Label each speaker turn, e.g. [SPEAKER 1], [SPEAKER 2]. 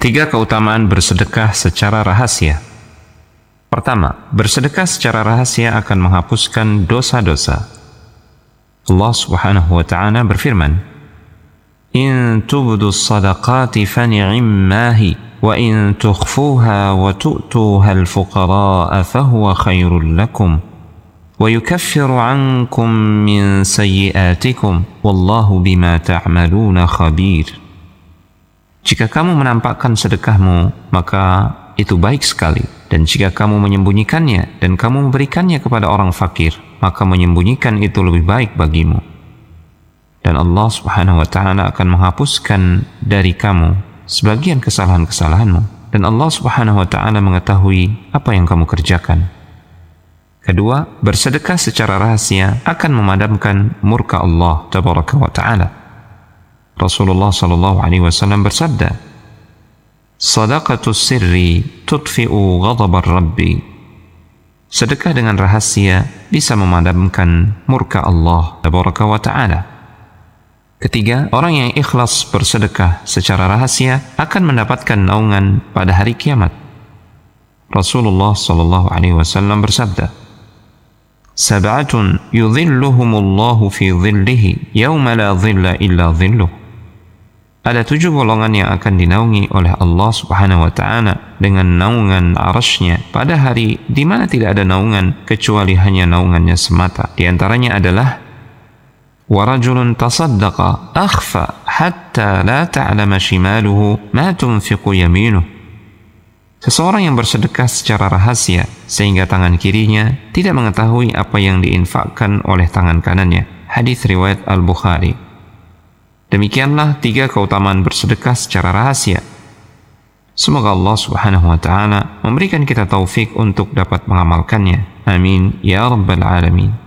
[SPEAKER 1] 3 keutamaan bersedekah secara rahasia. Pertama, bersedekah secara rahasia akan menghapuskan dosa-dosa. Allah Subhanahu wa ta'ala berfirman, "In tubdu as-sadaqati fani'immahi wa in tukhfuha wa tu'tuha al-fuqara'a fahuwa khairul lakum wa yukaffiru 'ankum min sayyi'atikum wallahu bima ta'maluna khabir." Jika kamu menampakkan sedekahmu, maka itu baik sekali. Dan jika kamu menyembunyikannya dan kamu memberikannya kepada orang fakir, maka menyembunyikan itu lebih baik bagimu. Dan Allah Subhanahu wa ta'ala akan menghapuskan dari kamu sebagian kesalahan-kesalahanmu. Dan Allah Subhanahu wa ta'ala mengetahui apa yang kamu kerjakan. Kedua, bersedekah secara rahasia akan memadamkan murka Allah Tabaraka wa ta'ala. Rasulullah sallallahu alaihi wasallam bersabda, "Shadaqatus sirri tudfi'u ghadabar Rabbi." Sedekah dengan rahasia bisa memadamkan murka Allah Tabaraka wa ta'ala. Ketiga, orang yang ikhlas bersedekah secara rahasia akan mendapatkan naungan pada hari kiamat. Rasulullah sallallahu alaihi wasallam bersabda, "Sab'atun yudhilluhumullahu fi dhillihi yawma la dhilla illa dhilluh." Ada 7 golongan yang akan dinaungi oleh Allah Subhanahu wa ta'ala dengan naungan arasy-Nya pada hari di mana tidak ada naungan kecuali hanya naungannya semata. Di antaranya adalah warajulun tasaddaqa akhfa hatta la ta'lama shimaluhu ma tunfiqu yaminuh. Seseorang yang bersedekah secara rahasia sehingga tangan kirinya tidak mengetahui apa yang diinfakkan oleh tangan kanannya. Hadis riwayat Al-Bukhari. Demikianlah 3 keutamaan bersedekah secara rahasia. Semoga Allah Subhanahu wa ta'ala memberikan kita taufik untuk dapat mengamalkannya. Amin ya rabbal alamin.